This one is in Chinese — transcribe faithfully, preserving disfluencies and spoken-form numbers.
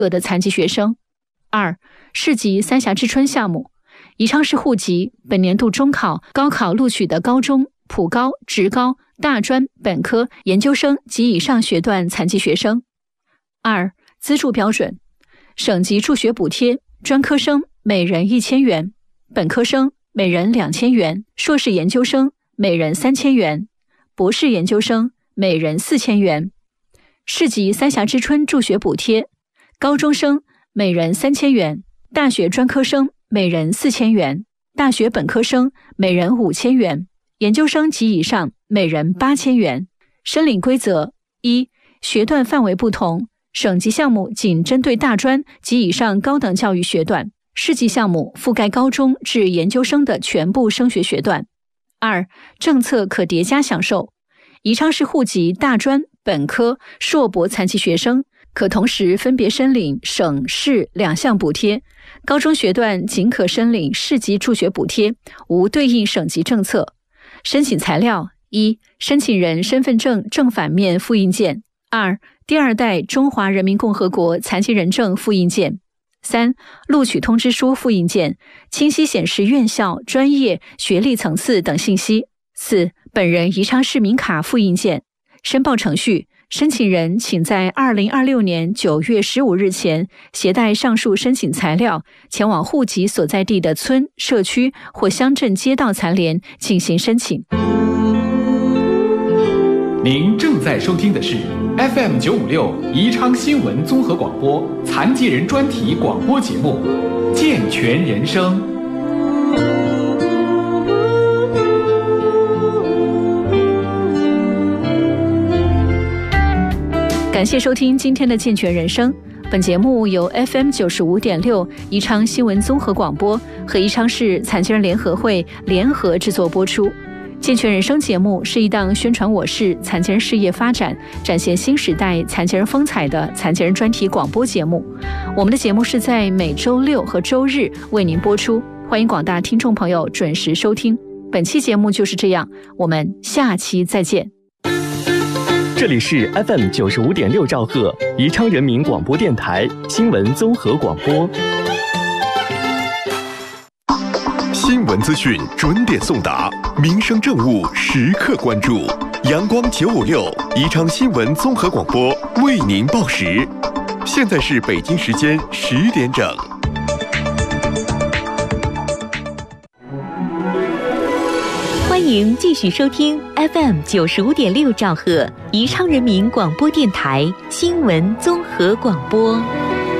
额的残疾学生。二、市级三峡之春项目，宜昌市户籍本年度中考、高考录取的高中、普高、职高、大专、本科、研究生及以上学段残疾学生。二、资助标准，省级助学补贴，专科生每人一千元，本科生每人两千元，硕士研究生每人三千元，博士研究生每人四千元。市级三峡之春助学补贴，高中生每人三千元，大学专科生每人四千元，大学本科生每人五千元，研究生及以上每人八千元。申领规则：一、学段范围不同，省级项目仅针对大专及以上高等教育学段，市级项目覆盖高中至研究生的全部升学学段。二、政策可叠加享受，宜昌市户籍大专、本科、硕博残疾学生可同时分别申领省市两项补贴，高中学段仅可申领市级助学补贴，无对应省级政策。申请材料：一、申请人身份证正反面复印件；二、第二代中华人民共和国残疾人证复印件；三、录取通知书复印件，清晰显示院校、专业、学历层次等信息；四、本人宜昌市民卡复印件。申报程序：申请人请在二零二六年九月十五日前携带上述申请材料，前往户籍所在地的村、社区或乡镇街道残联进行申请。 您正在收听的是 F M 九五六宜昌新闻综合广播残疾人专题广播节目《健全人生》。 感谢收听今天的健全人生，本节目由 F M 九十五点六宜昌新闻综合广播和宜昌市残疾人联合会联合制作播出。健全人生节目是一档宣传我市残疾人事业发展、展现新时代残疾人风采的残疾人专题广播节目。我们的节目是在每周六和周日为您播出，欢迎广大听众朋友准时收听。本期节目就是这样，我们下期再见。 这里是 F M 九十五点六兆赫宜昌人民广播电台新闻综合广播。 新闻资讯准点送达，民生政务时刻关注。阳光九五六宜昌新闻综合广播为您报时。现在是北京时间十点整。 欢迎继续收听 F M 九十五点六兆赫宜昌人民广播电台新闻综合广播。